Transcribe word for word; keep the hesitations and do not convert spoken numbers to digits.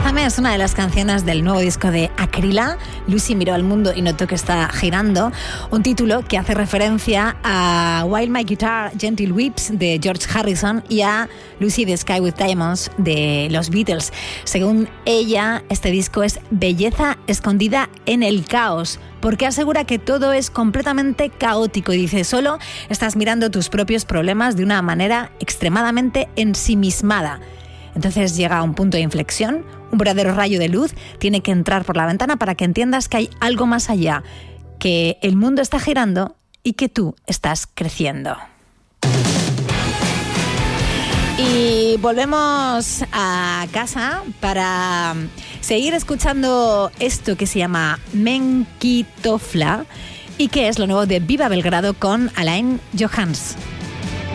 Abrázame es una de las canciones del nuevo disco de Akrila. Lucy miró al mundo y notó que está girando. Un título que hace referencia a While My Guitar Gentle Weeps de George Harrison y a Lucy the Sky with Diamonds de los Beatles. Según ella, este disco es belleza escondida en el caos, porque asegura que todo es completamente caótico y dice, solo estás mirando tus propios problemas de una manera extremadamente ensimismada. Entonces llega a un punto de inflexión, un verdadero rayo de luz tiene que entrar por la ventana para que entiendas que hay algo más allá, que el mundo está girando y que tú estás creciendo. Y volvemos a casa para seguir escuchando esto que se llama Menkitofla y que es lo nuevo de Viva Belgrado con Alain Johans.